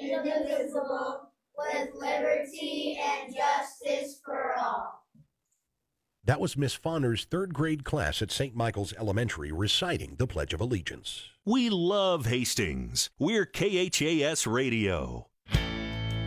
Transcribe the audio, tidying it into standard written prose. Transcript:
indivisible, with liberty and justice for all. That was Miss Fauner's third grade class at St. Michael's Elementary reciting the Pledge of Allegiance. We love Hastings. We're KHAS Radio.